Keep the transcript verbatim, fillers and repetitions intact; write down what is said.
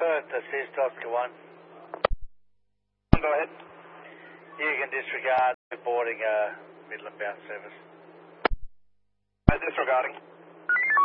Perth, this is Oscar one. Go ahead. You can disregard boarding uh, Midland bound service. Uh, disregarding.